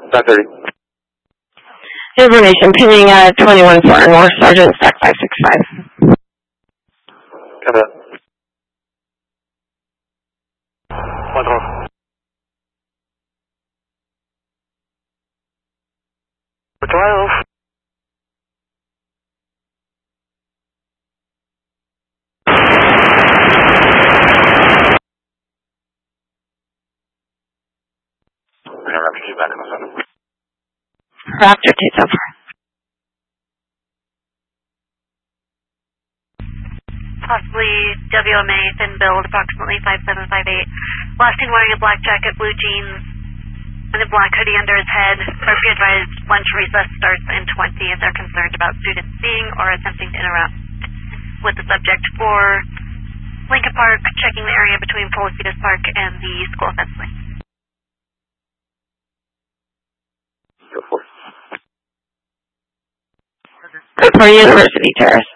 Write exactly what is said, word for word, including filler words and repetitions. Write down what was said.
five thirty. Information, pinning at twenty-one four North Sergeant Stack five six five. Come in. one twelve. twelve. We're going to Raptor two back on the phone. Raptor two so far. Possibly W M A, thin build, approximately five seven five eight. Last seen wearing a black jacket, blue jeans, and a black hoodie under his head. R P advised lunch recess starts in twenty, and they're concerned about students seeing or attempting to interact with the subject. For Lincoln Park, checking the area between Policitas Park and the school fence line. Go for it. Good for University Terrace.